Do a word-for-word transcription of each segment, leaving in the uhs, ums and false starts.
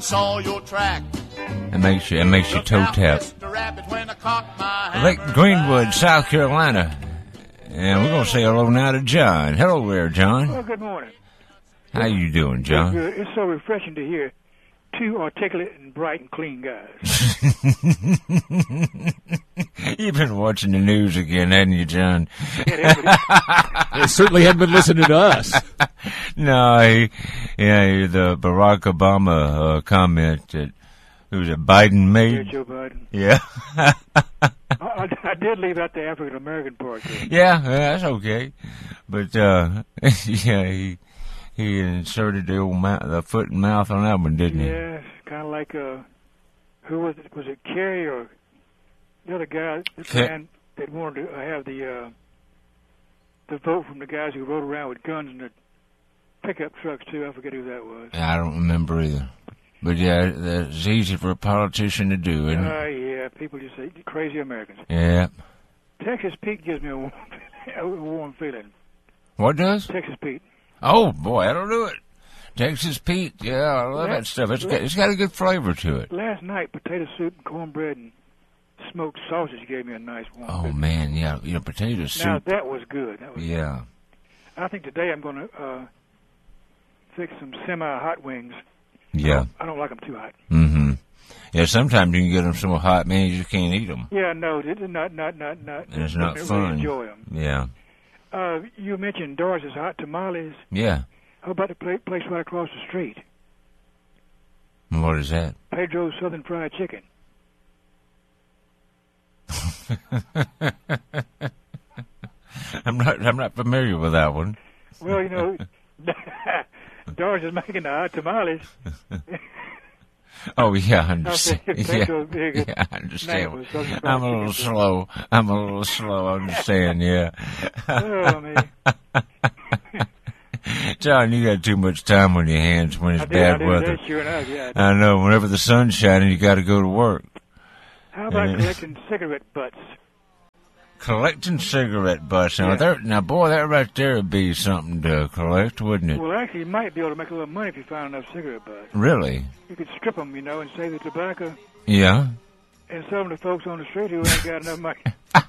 Saw your track. It makes you, it makes you toe tap. Lake Greenwood, South Carolina. And we're going to say hello now to John. Hello there, John. Well, good morning. How you doing, John? Good. It's so refreshing to hear two articulate and bright and clean guys. You've been watching the news again, hadn't you, John? They certainly hadn't been listening to us. No, he, yeah, the Barack Obama uh, comment that who's it, Biden made? Yeah, Joe Biden. Yeah. I, I, I did leave out the African American part. Though. Yeah, that's okay. But uh, yeah, he he inserted the old mouth, the foot and mouth on that one, didn't he? Yeah, kind of like uh, who was it? Was it Kerry or the other guy? The Ke- man that wanted to have the uh, the vote from the guys who rode around with guns in the pickup trucks too. I forget who that was. I don't remember either. But yeah, that's easy for a politician to do, isn't Uh, it? yeah, people just say crazy Americans. Yeah. Texas Pete gives me a warm, a warm feeling. What does? Texas Pete. Oh boy, that'll do it. Texas Pete, yeah, I love that stuff. It's got, it's got a good flavor to it. Last night, potato soup and cornbread and smoked sausage gave me a nice warm Oh feeling. man, yeah, you know, potato soup. Now that was good. That was Yeah. good. I think today I'm going to uh, fix some semi-hot wings. Yeah. I don't like them too hot. Mm-hmm. Yeah, sometimes you can get them so hot, man, you just can't eat them. Yeah, no, it's not, not, not, not. And it's not really fun. Enjoy them. Yeah. Uh, you mentioned Doris's hot tamales. Yeah. How about the pla- place right across the street? What is that? Pedro's Southern Fried Chicken. I'm not. I'm not familiar with that one. Well, you know, Doris is making the hot tamales. Oh yeah, I understand. Okay, Yeah, Pedro's big. yeah, I understand. Name was Southern Fried I'm a little Chicken. slow. I'm a little slow. I understand. Yeah. Oh man. John, you got too much time on your hands when it's I did, bad I did weather. that, sure enough, yeah. I know. Whenever the sun's shining, you got to go to work. How about And it- collecting cigarette butts? Collecting cigarette butts. Now, Yeah. there, now, boy, that right there would be something to collect, wouldn't it? Well, actually, you might be able to make a little money if you found enough cigarette butts. Really? You could strip them, you know, and save the tobacco Yeah. and sell them to folks on the street who ain't got enough money,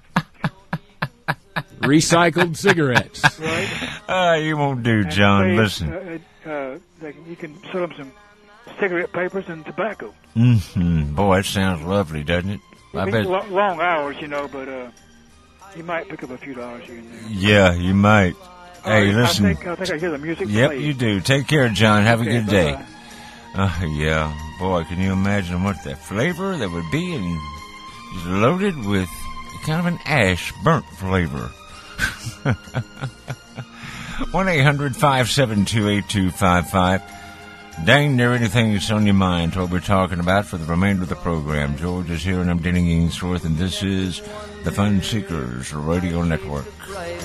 Recycled cigarettes. right? Ah, you won't do, And John. save, Listen. Uh, uh, they can, you can sell them some cigarette papers and tobacco. Mm-hmm. Boy, that sounds lovely, doesn't it? I It'd bet. be lo- long hours, you know, but uh, you might pick up a few dollars here and there. Yeah, you might. All Hey, right, listen. I think, I think I hear the music Yep, play. you do. Take care, John. Have a Okay, good day. bye-bye. Uh, yeah. Boy, can you imagine what that flavor that would be and just loaded with kind of an ash burnt flavor. one eight hundred five seven two eight two five five. Dang near anything that's on your mind, what we're talking about for the remainder of the program. George is here and I'm Denny Ainsworth, and this is the Fun Seekers Radio Network.